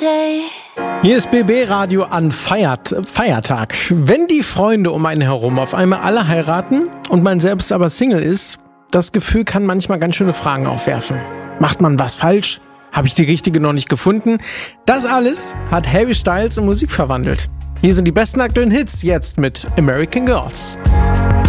day. Hier ist BB Radio an Feiertag. Wenn die Freunde um einen herum auf einmal alle heiraten und man selbst aber Single ist, das Gefühl kann manchmal ganz schöne Fragen aufwerfen. Macht man was falsch? Habe ich die richtige noch nicht gefunden? Das alles hat Harry Styles in Musik verwandelt. Hier sind die besten aktuellen Hits jetzt mit American Girls.